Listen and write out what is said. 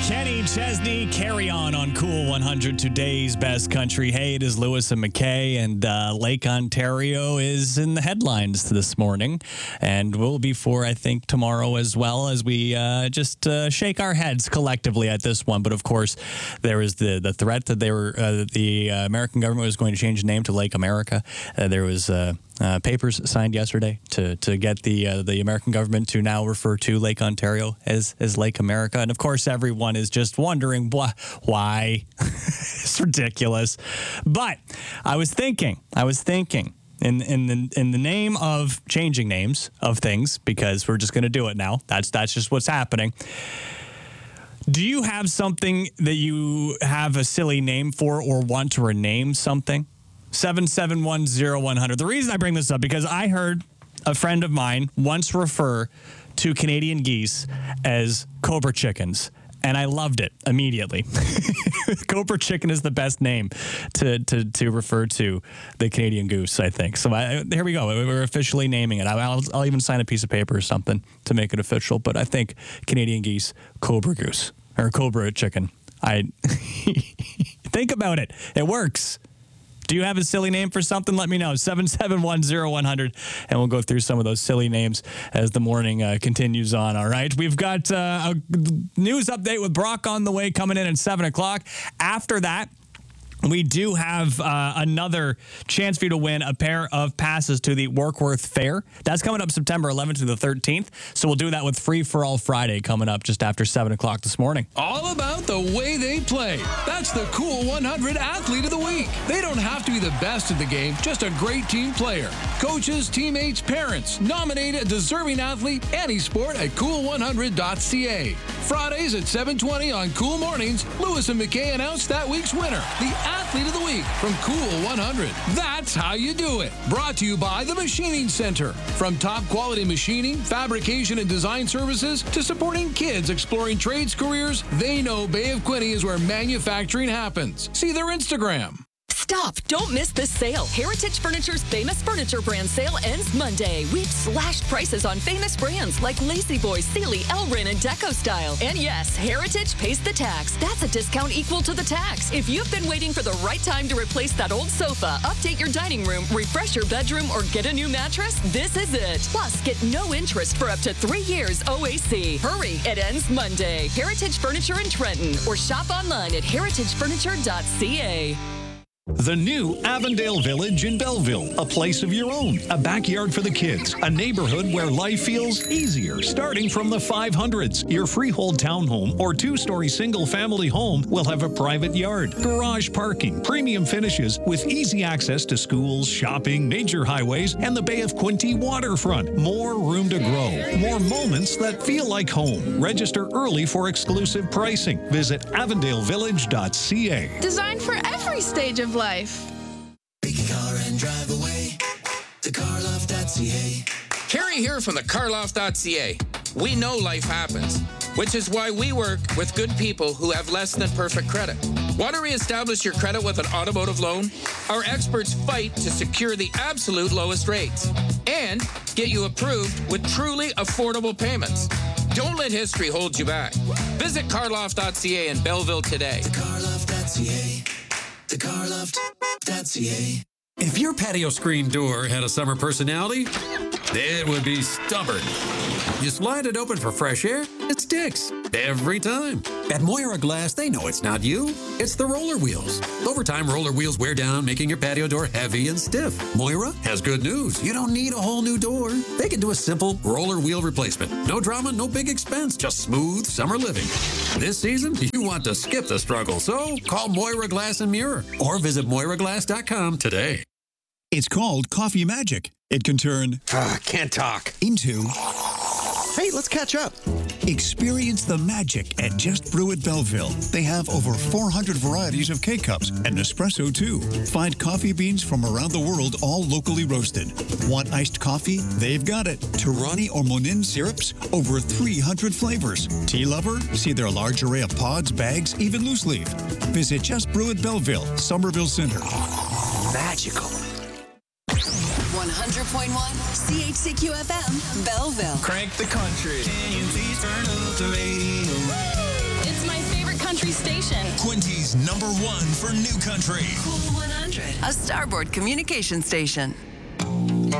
Kenny Chesney, Carry On Cool 100, today's best country. Hey, it is Lewis and McKay, and Lake Ontario is in the headlines this morning, and will be for, I think, tomorrow as well, as we just shake our heads collectively at this one. But of course, there is the threat that the American government was going to change the name to Lake America. There was papers signed yesterday to get the American government to now refer to Lake Ontario as Lake America. And of course, everyone is just wondering why. It's ridiculous. But I was thinking in the name of changing names of things, because we're just going to do it now. That's just what's happening. Do you have something that you have a silly name for or want to rename something? 7710100. The reason I bring this up, because I heard a friend of mine once refer to Canadian geese as Cobra chickens, and I loved it immediately. Cobra chicken is the best name to refer to the Canadian goose, I think. So here we go. We're officially naming it. I'll even sign a piece of paper or something to make it official. But I think Canadian geese, Cobra goose, or Cobra chicken. Think about it. It works. Do you have a silly name for something? Let me know. 7710100, and we'll go through some of those silly names as the morning continues on, all right? We've got a news update with Brock on the way coming in at 7 o'clock. After that, we do have another chance for you to win a pair of passes to the Warkworth Fair. That's coming up September 11th to the 13th. So we'll do that with Free for All Friday coming up just after 7 o'clock this morning. All about the way they play. That's the Cool 100 Athlete of the Week. They don't have to be the best at the game, just a great team player. Coaches, teammates, parents, nominate a deserving athlete any sport at cool100.ca. Fridays at 7:20 on Cool Mornings, Lewis and McKay announce that week's winner, the Athlete of the Week from Cool 100. That's how you do it. Brought to you by the Machining Center. From top quality machining, fabrication, and design services to supporting kids exploring trades careers, they know Bay of Quinte is where manufacturing happens. See their Instagram. Stop! Don't miss this sale. Heritage Furniture's famous furniture brand sale ends Monday. We've slashed prices on famous brands like Lazy Boy, Sealy, Elrin, and Deco Style. And yes, Heritage pays the tax. That's a discount equal to the tax. If you've been waiting for the right time to replace that old sofa, update your dining room, refresh your bedroom, or get a new mattress, this is it. Plus, get no interest for up to 3 years OAC. Hurry, it ends Monday. Heritage Furniture in Trenton, or shop online at heritagefurniture.ca. The new Avondale Village in Belleville, a place of your own, a backyard for the kids, a neighborhood where life feels easier, starting from the 500s. Your freehold townhome or two-story single-family home will have a private yard, garage parking, premium finishes with easy access to schools, shopping, major highways, and the Bay of Quinte waterfront. More room to grow, more moments that feel like home. Register early for exclusive pricing. Visit avondalevillage.ca. Designed for every stage of life. Take a car and drive away to carloft.ca. Carrie here from the carloft.ca. We know life happens, which is why we work with good people who have less than perfect credit. Want to reestablish your credit with an automotive loan? Our experts fight to secure the absolute lowest rates and get you approved with truly affordable payments. Don't let history hold you back. Visit carloft.ca in Belleville today. The carloft.ca. The carloft.ca. If your patio screen door had a summer personality, it would be stubborn. You slide it open for fresh air, it sticks. Every time. At Moira Glass, they know it's not you. It's the roller wheels. Over time, roller wheels wear down, making your patio door heavy and stiff. Moira has good news. You don't need a whole new door. They can do a simple roller wheel replacement. No drama, no big expense, just smooth summer living. This season, you want to skip the struggle, so call Moira Glass and Mirror or visit MoiraGlass.com today. It's called Coffee Magic. It can turn can't talk into hey, let's catch up. Experience the magic at Just Brew at Belleville. They have over 400 varieties of K-Cups and Nespresso too. Find coffee beans from around the world, all locally roasted. Want iced coffee? They've got it. Torani or Monin syrups, over 300 flavors. Tea lover? See their large array of pods, bags, even loose leaf. Visit Just Brew at Belleville, Somerville Center. Magical. 100.1 CHCQ FM, Belleville. Crank the country. Can you please turn up the radio? It's my favorite. country station. Quincy's #1 for new country. Cool 100. A Starboard communication station.